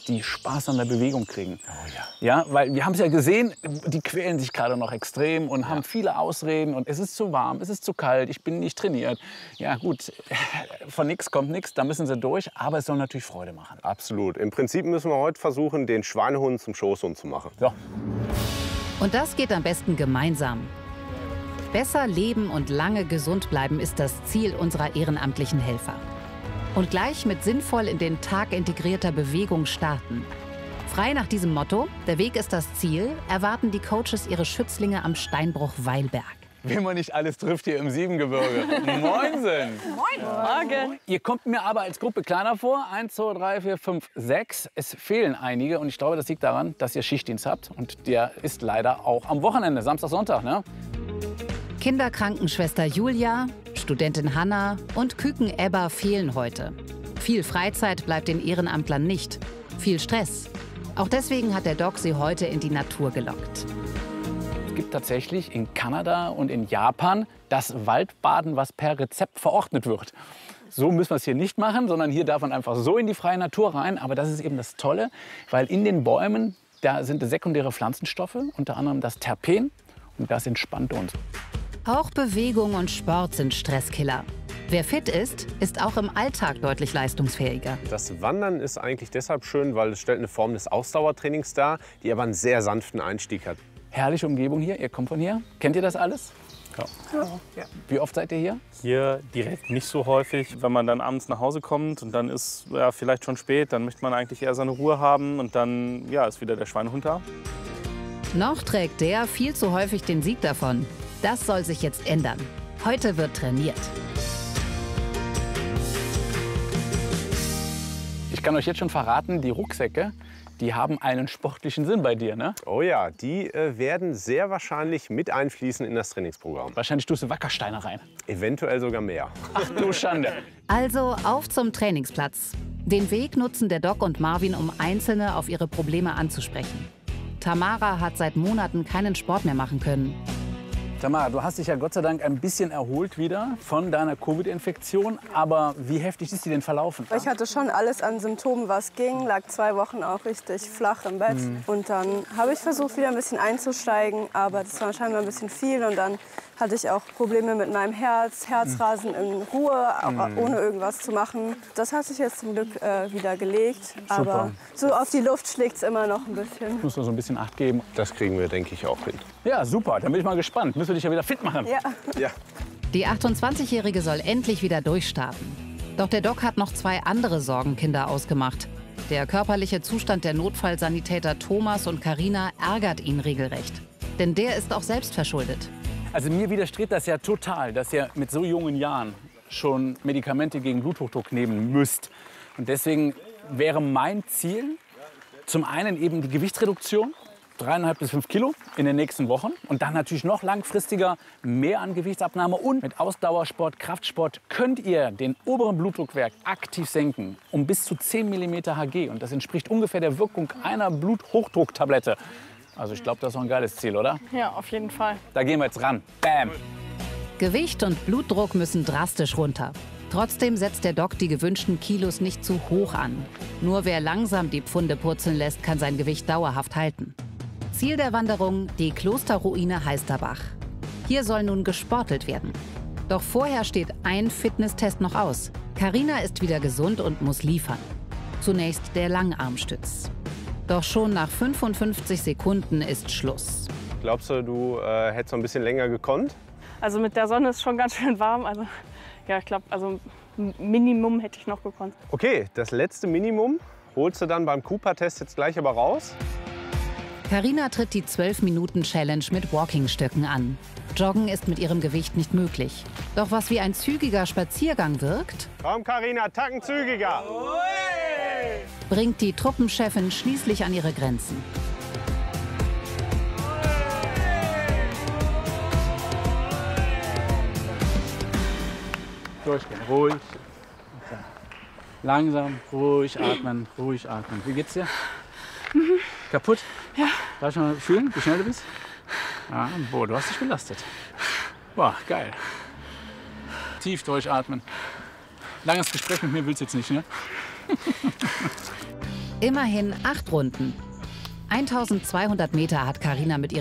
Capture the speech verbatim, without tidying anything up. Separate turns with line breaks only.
die Spaß an der Bewegung kriegen.
Oh ja.
Ja, weil wir haben es ja gesehen, die quälen sich gerade noch extrem und
Ja.
haben viele Ausreden. Und es ist zu warm, es ist zu kalt, ich bin nicht trainiert. Ja gut, von nichts kommt nichts, da müssen sie durch. Aber es soll natürlich Freude machen.
Absolut. Im Prinzip müssen wir heute versuchen, den Schweinehund zum Schoßhund zu machen.
So.
Und das geht am besten gemeinsam. Besser leben und lange gesund bleiben ist das Ziel unserer ehrenamtlichen Helfer. Und gleich mit sinnvoll in den Tag integrierter Bewegung starten. Frei nach diesem Motto, der Weg ist das Ziel, erwarten die Coaches ihre Schützlinge am Steinbruch Weilberg.
Wie man nicht alles trifft hier im Siebengebirge. Moinsen!
Moin! Morgen!
Ihr kommt mir aber als Gruppe kleiner vor. Eins, zwei, drei, vier, fünf, sechs. Es fehlen einige und ich glaube, das liegt daran, dass ihr Schichtdienst habt. Und der ist leider auch am Wochenende, Samstag, Sonntag, ne?
Kinderkrankenschwester Julia, Studentin Hanna und Küken Ebba fehlen heute. Viel Freizeit bleibt den Ehrenamtlern nicht. Viel Stress. Auch deswegen hat der Doc sie heute in die Natur gelockt.
Es gibt tatsächlich in Kanada und in Japan das Waldbaden, was per Rezept verordnet wird. So müssen wir es hier nicht machen, sondern hier darf man einfach so in die freie Natur rein. Aber das ist eben das Tolle, weil in den Bäumen, da sind sekundäre Pflanzenstoffe, unter anderem das Terpen. Und das entspannt uns.
Auch Bewegung und Sport sind Stresskiller. Wer fit ist, ist auch im Alltag deutlich leistungsfähiger.
Das Wandern ist eigentlich deshalb schön, weil es stellt eine Form des Ausdauertrainings dar, die aber einen sehr sanften Einstieg hat.
Herrliche Umgebung hier, ihr kommt von hier. Kennt ihr das alles?
Ja.
Ja. Wie oft seid ihr hier?
Hier direkt nicht so häufig. Wenn man dann abends nach Hause kommt und dann ist ja, vielleicht schon spät, dann möchte man eigentlich eher seine Ruhe haben und dann ja, ist wieder der Schweinehund da.
Noch trägt der viel zu häufig den Sieg davon. Das soll sich jetzt ändern. Heute wird trainiert.
Ich kann euch jetzt schon verraten, die Rucksäcke, die haben einen sportlichen Sinn bei dir, ne?
Oh ja, die äh, werden sehr wahrscheinlich mit einfließen in das Trainingsprogramm.
Wahrscheinlich tust du Wackersteine rein.
Eventuell sogar mehr.
Ach du Schande.
Also auf zum Trainingsplatz. Den Weg nutzen der Doc und Marvin, um Einzelne auf ihre Probleme anzusprechen. Tamara hat seit Monaten keinen Sport mehr machen können.
Tamara, du hast dich ja Gott sei Dank ein bisschen erholt wieder von deiner Covid-Infektion. Aber wie heftig ist die denn verlaufen?
Ich hatte schon alles an Symptomen, was ging. Lag zwei Wochen auch richtig flach im Bett. Mhm. Und dann habe ich versucht, wieder ein bisschen einzusteigen. Aber das war scheinbar ein bisschen viel. Und dann hatte ich auch Probleme mit meinem Herz, Herzrasen in Ruhe, auch ohne irgendwas zu machen. Das hat sich jetzt zum Glück äh, wieder gelegt. Aber so auf die Luft schlägt es immer noch ein bisschen.
Muss man so ein bisschen Acht geben.
Das kriegen wir, denke ich, auch hin.
Ja, super. Dann bin ich mal gespannt. Müssen wir dich ja wieder fit machen.
Ja.
Ja.
Die achtundzwanzigjährige soll endlich wieder durchstarten. Doch der Doc hat noch zwei andere Sorgenkinder ausgemacht. Der körperliche Zustand der Notfallsanitäter Thomas und Carina ärgert ihn regelrecht. Denn der ist auch selbst verschuldet.
Also mir widerstrebt das ja total, dass ihr mit so jungen Jahren schon Medikamente gegen Bluthochdruck nehmen müsst. Und deswegen wäre mein Ziel zum einen eben die Gewichtsreduktion, dreieinhalb bis fünf Kilo in den nächsten Wochen. Und dann natürlich noch langfristiger mehr an Gewichtsabnahme. Und mit Ausdauersport, Kraftsport könnt ihr den oberen Blutdruckwert aktiv senken um bis zu zehn Millimeter Hg. Und das entspricht ungefähr der Wirkung einer Bluthochdrucktablette. Also ich glaube, das ist doch ein geiles Ziel, oder?
Ja, auf jeden Fall.
Da gehen wir jetzt ran. Bam!
Gewicht und Blutdruck müssen drastisch runter. Trotzdem setzt der Doc die gewünschten Kilos nicht zu hoch an. Nur wer langsam die Pfunde purzeln lässt, kann sein Gewicht dauerhaft halten. Ziel der Wanderung, die Klosterruine Heisterbach. Hier soll nun gesportelt werden. Doch vorher steht ein Fitnesstest noch aus. Carina ist wieder gesund und muss liefern. Zunächst der Langarmstütz. Doch schon nach fünfundfünfzig Sekunden ist Schluss.
Glaubst du, du äh, hättest noch ein bisschen länger gekonnt?
Also mit der Sonne ist schon ganz schön warm. Also ja, ich glaube, also Minimum hätte ich noch gekonnt.
Okay, das letzte Minimum holst du dann beim Cooper-Test jetzt gleich aber raus.
Carina tritt die zwölf-Minuten-Challenge mit Walkingstöcken an. Joggen ist mit ihrem Gewicht nicht möglich. Doch was wie ein zügiger Spaziergang wirkt,
Komm, Carina, tacken zügiger.
bringt die Truppenchefin schließlich an ihre Grenzen.
Durchgehen, ruhig. Okay. Langsam, ruhig atmen, ruhig atmen. Wie geht's dir?
Mhm.
Kaputt?
Ja.
Darf ich mal fühlen, wie schnell du bist? Ja, boah, du hast dich belastet. Boah, geil. Tief durchatmen. Langes Gespräch mit mir willst du jetzt nicht, ne?
Immerhin acht Runden. eintausendzweihundert Meter hat Carina mit